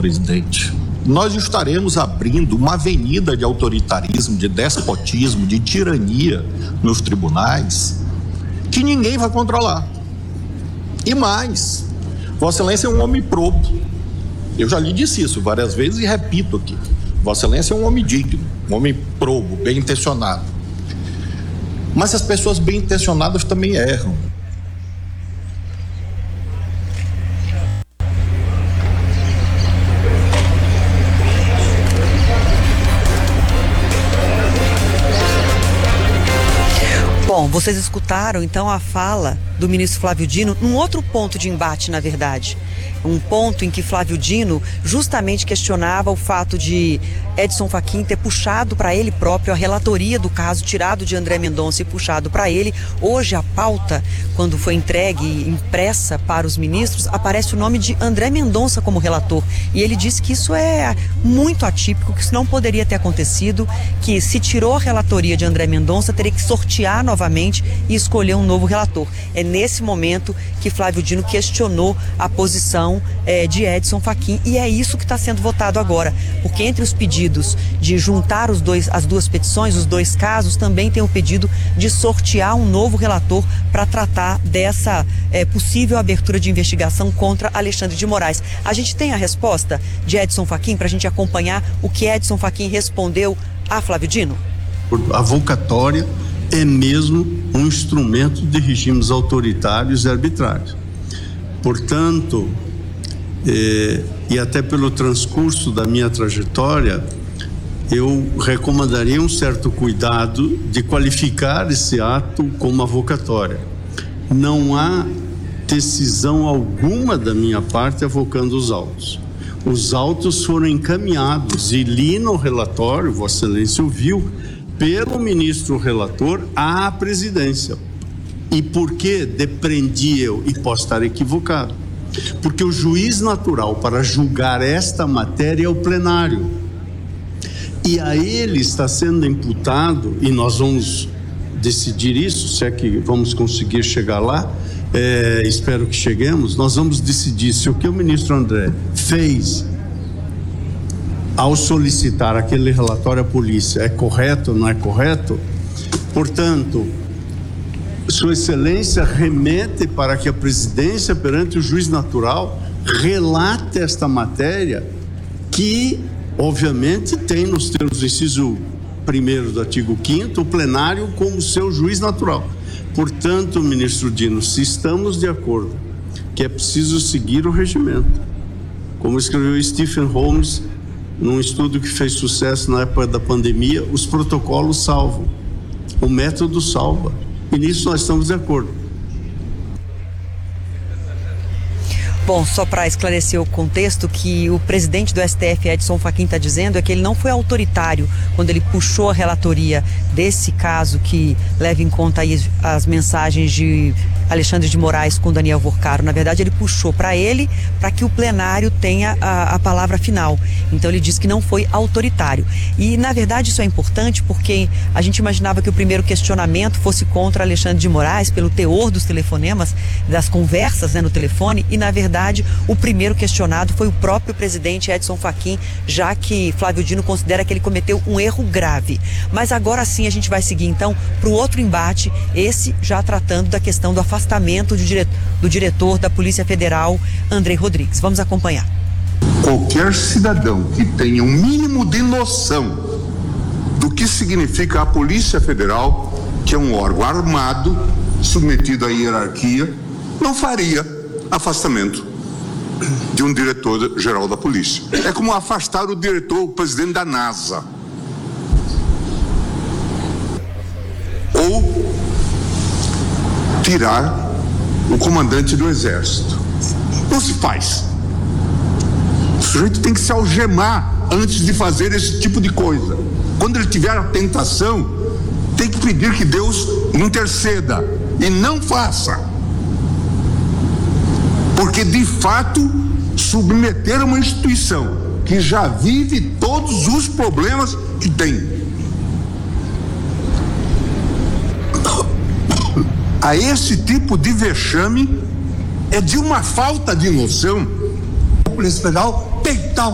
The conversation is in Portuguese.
presidente, nós estaremos abrindo uma avenida de autoritarismo, de despotismo, de tirania nos tribunais que ninguém vai controlar. E mais, Vossa Excelência é um homem probo. Eu já lhe disse isso várias vezes e repito aqui. Vossa Excelência é um homem digno, um homem probo, bem intencionado. Mas as pessoas bem intencionadas também erram. Bom, vocês escutaram então a fala do ministro Flávio Dino num outro ponto de embate, na verdade. Um ponto em que Flávio Dino justamente questionava o fato de Edson Fachin ter puxado para ele próprio a relatoria do caso, tirado de André Mendonça e puxado para ele. Hoje a pauta, quando foi entregue, impressa para os ministros, aparece o nome de André Mendonça como relator. E ele disse que isso é muito atípico, que isso não poderia ter acontecido, que se tirou a relatoria de André Mendonça, teria que sortear novamente e escolher um novo relator. É nesse momento que Flávio Dino questionou a posição de Edson Fachin, e é isso que está sendo votado agora, porque entre os pedidos de juntar as duas petições, os dois casos, também tem o pedido de sortear um novo relator para tratar dessa possível abertura de investigação contra Alexandre de Moraes. A gente tem a resposta de Edson Fachin para a gente acompanhar o que Edson Fachin respondeu a Flávio Dino? A avocatória é mesmo um instrumento de regimes autoritários e arbitrários. Portanto, e até pelo transcurso da minha trajetória, eu recomendaria um certo cuidado de qualificar esse ato como avocatória. Não há decisão alguma da minha parte avocando os autos. Os autos foram encaminhados e li no relatório, Vossa Excelência ouviu, pelo ministro relator à presidência. E por que depreendi eu? E posso estar equivocado. Porque o juiz natural para julgar esta matéria é o plenário. E a ele está sendo imputado, e nós vamos decidir isso, se é que vamos conseguir chegar lá, espero que cheguemos, nós vamos decidir se o que o ministro André fez ao solicitar aquele relatório à polícia é correto ou não é correto. Portanto, Sua Excelência remete para que a presidência, perante o juiz natural, relate esta matéria que, obviamente, tem nos termos do inciso 1º do artigo 5º, o plenário como seu juiz natural. Portanto, ministro Dino, se estamos de acordo que é preciso seguir o regimento, como escreveu Stephen Holmes num estudo que fez sucesso na época da pandemia, os protocolos salvam, o método salva. E nisso nós estamos de acordo. Bom, só para esclarecer o contexto, que o presidente do STF, Edson Fachin, está dizendo é que ele não foi autoritário quando ele puxou a relatoria desse caso que leva em conta aí as mensagens de Alexandre de Moraes com Daniel Vorcaro. Na verdade, ele puxou para ele, para que o plenário tenha a palavra final. Então, ele disse que não foi autoritário. E, na verdade, isso é importante porque a gente imaginava que o primeiro questionamento fosse contra Alexandre de Moraes, pelo teor dos telefonemas, das conversas, no telefone, e, na verdade, o primeiro questionado foi o próprio presidente Edson Fachin, já que Flávio Dino considera que ele cometeu um erro grave. Mas agora sim a gente vai seguir então para o outro embate, esse já tratando da questão do afastamento do diretor da Polícia Federal, Andrei Rodrigues. Vamos acompanhar. Qualquer cidadão que tenha um mínimo de noção do que significa a Polícia Federal, que é um órgão armado, submetido à hierarquia, não faria afastamento de um diretor-geral da polícia. É como afastar o presidente da NASA. Ou tirar o comandante do exército. Não se faz. O sujeito tem que se algemar antes de fazer esse tipo de coisa. Quando ele tiver a tentação, tem que pedir que Deus interceda e não faça. Porque, de fato, submeter uma instituição que já vive todos os problemas que tem a esse tipo de vexame é de uma falta de noção. A Polícia Federal peitar